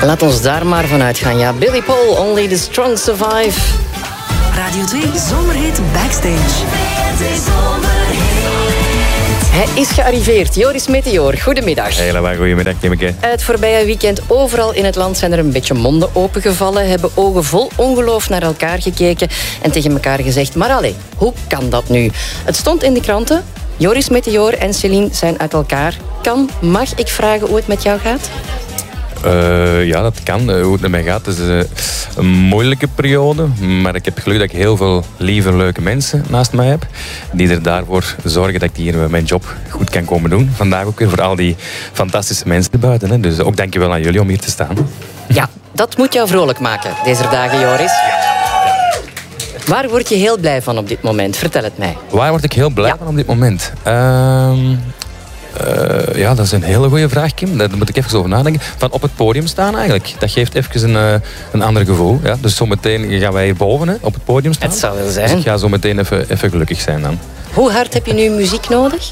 Laat ons daar maar vanuit gaan. Ja, Billy Paul, Only the Strong Survive. Radio 2 Zomerhit Backstage. Hij is gearriveerd. Joris Meteor, goedemiddag. Hele goedemiddag, Kimmeke. Het voorbije weekend overal in het land zijn er een beetje monden opengevallen, hebben ogen vol ongeloof naar elkaar gekeken en tegen elkaar gezegd, maar allee, hoe kan dat nu? Het stond in de kranten. Joris Meteor en Céline zijn uit elkaar. Mag ik vragen hoe het met jou gaat? Ja, dat kan. Hoe het met mij gaat, is een moeilijke periode. Maar ik heb geluk dat ik heel veel lieve, leuke mensen naast mij heb. Die er daarvoor zorgen dat ik hier mijn job goed kan komen doen. Vandaag ook weer voor al die fantastische mensen erbuiten. Hè. Dus ook dankjewel aan jullie om hier te staan. Ja, dat moet jou vrolijk maken, deze dagen, Joris. Waar word je heel blij van op dit moment? Vertel het mij. Waar word ik heel blij van op dit moment? Ja, dat is een hele goede vraag, Kim. Daar moet ik even over nadenken. Van op het podium staan eigenlijk. Dat geeft even een ander gevoel. Ja? Dus zometeen gaan wij hier boven op het podium staan. Het zou wel zijn. Dus ik ga zometeen even gelukkig zijn dan. Hoe hard heb je nu muziek nodig?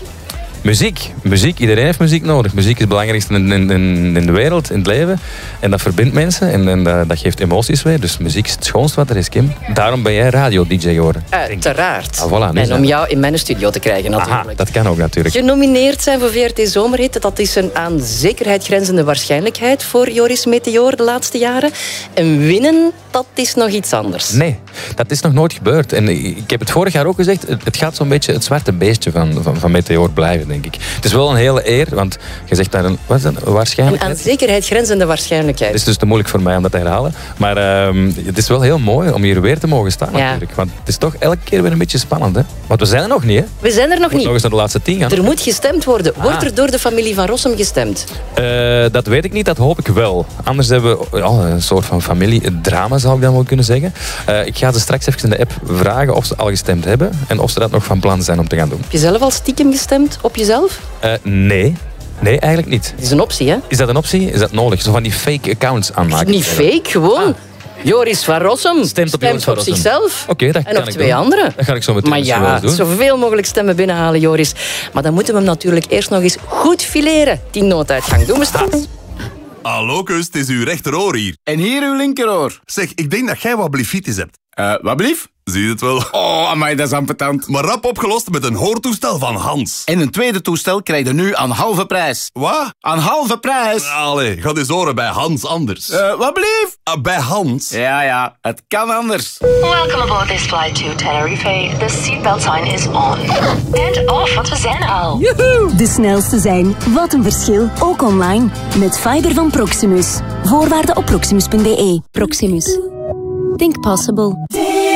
Muziek. Iedereen heeft muziek nodig. Muziek is het belangrijkste in de wereld, in het leven. En dat verbindt mensen en dat geeft emoties weer. Dus muziek is het schoonste wat er is, Kim. Daarom ben jij radio-dj geworden. Uiteraard. Ah, voilà, en om jou in mijn studio te krijgen natuurlijk. Aha, dat kan ook natuurlijk. Genomineerd zijn voor VRT Zomerhit, dat is een aan zekerheid grenzende waarschijnlijkheid voor Joris Meteor de laatste jaren. En winnen, dat is nog iets anders. Nee, dat is nog nooit gebeurd. En ik heb het vorig jaar ook gezegd, het gaat zo'n beetje het zwarte beestje van Meteor blijven, denk ik. Het is wel een hele eer, want je zegt daar een waarschijnlijkheid. Een aan zekerheid grenzende waarschijnlijkheid. Het is dus te moeilijk voor mij om dat te herhalen. Maar het is wel heel mooi om hier weer te mogen staan natuurlijk. Want het is toch elke keer weer een beetje spannend. Hè? Want we zijn er nog niet, hè? We zijn er nog niet. Nog eens naar de laatste 10 gaan. Er moet gestemd worden. Wordt er door de familie van Rossum gestemd? Dat weet ik niet, dat hoop ik wel. Anders hebben we een soort van familiedrama, zou ik dan wel kunnen zeggen. Ik ga ze straks even in de app vragen of ze al gestemd hebben. En of ze dat nog van plan zijn om te gaan doen. Heb je zelf al stiekem gestemd op jezelf? Nee. Nee, eigenlijk niet. Het is een optie, hè? Is dat een optie? Is dat nodig? Zo van die fake accounts aanmaken? Niet fake, gewoon. Joris van Rossum stemt op zichzelf. Oké, dat en kan op ik 2 doen. anderen. Dat ga ik zo meteen maar ja, doen. zoveel mogelijk stemmen binnenhalen, Joris. Maar dan moeten we hem natuurlijk eerst nog eens goed fileren, die nooduitgang. Doen we straks. Hallo, kus, het is uw rechteroor hier. En hier uw linkeroor. Zeg, ik denk dat jij wat blifitis hebt. Wat blief? Zie je het wel? Oh, amai, dat is ambetant. Maar rap opgelost met een hoortoestel van Hans. En een tweede toestel krijg je nu aan halve prijs. Wat? Aan halve prijs? Allee, ga eens horen bij Hans anders. Wat blief? Bij Hans? Ja, het kan anders. Welcome aboard this flight to Tenerife. The seatbelt sign is on. And off, want we zijn er al. Joehoe! De snelste zijn. Wat een verschil. Ook online. Met fiber van Proximus. Voorwaarden op proximus.be. Proximus. Think possible.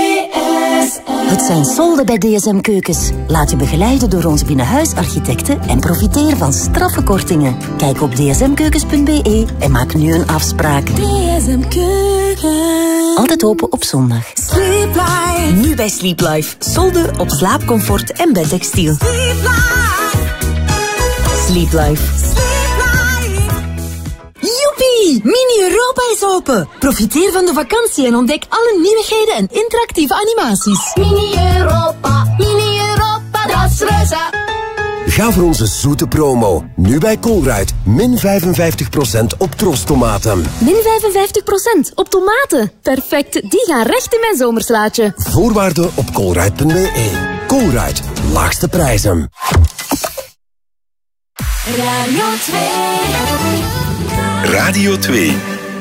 Het zijn solden bij DSM Keukens. Laat je begeleiden door onze binnenhuisarchitecten en profiteer van straffe kortingen. Kijk op dsmkeukens.be en maak nu een afspraak. DSM Keukens. Altijd open op zondag. Sleep Life. Nu bij Sleep Life. Solden op slaapcomfort en bedtextiel. Sleep Life. Sleep Life. Joepie! Mini-Europa is open. Profiteer van de vakantie en ontdek alle nieuwigheden en interactieve animaties. Mini-Europa, dat is reuze. Ga voor onze zoete promo. Nu bij Colruyt. Min 55% op troostomaten. Min 55% op tomaten. Perfect, die gaan recht in mijn zomerslaatje. Voorwaarden op colruyt.be. Colruyt, laagste prijzen. Radio 2. Radio 2.